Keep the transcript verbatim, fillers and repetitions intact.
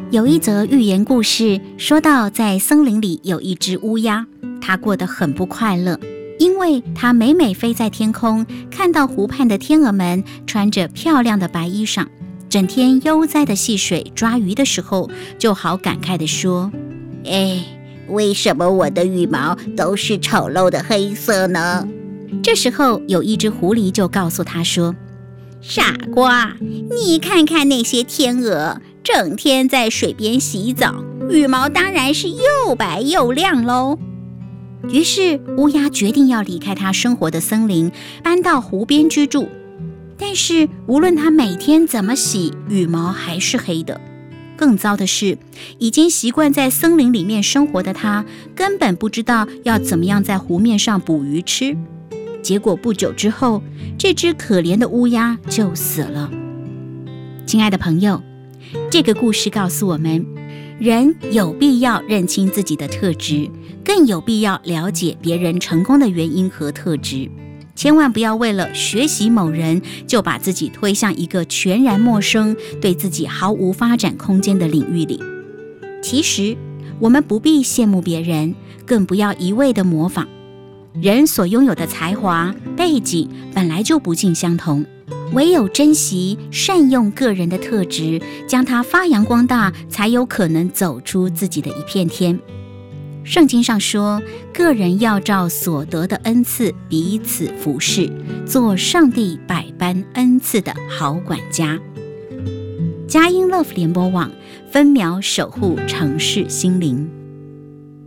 有一则寓言故事说到，在森林里有一只乌鸦，它过得很不快乐，因为它每每飞在天空，看到湖畔的天鹅们穿着漂亮的白衣裳，整天悠哉的戏水抓鱼的时候，就好感慨地说： 哎，为什么我的羽毛都是丑陋的黑色呢？ 这时候有一只狐狸就告诉他说： 傻瓜，你看看那些天鹅，整天在水边洗澡，羽毛当然是又白又亮喽。 于是乌鸦决定要离开它生活的森林，搬到湖边居住。但是无论它每天怎么洗，羽毛还是黑的。更糟的是，已经习惯在森林里面生活的它，根本不知道要怎么样在湖面上捕鱼吃。结果不久之后，这只可怜的乌鸦就死了。亲爱的朋友，这个故事告诉我们，人有必要认清自己的特质，更有必要了解别人成功的原因和特质。千万不要为了学习某人，就把自己推向一个全然陌生、对自己毫无发展空间的领域里。其实，我们不必羡慕别人，更不要一味的模仿。人所拥有的才华、背景本来就不尽相同，唯有珍惜、善用个人的特质，将它发扬光大，才有可能走出自己的一片天。圣经上说，个人要照所得的恩赐彼此服侍，做上帝百般恩赐的好管家。佳音 Love 联播网，分秒守护城市心灵。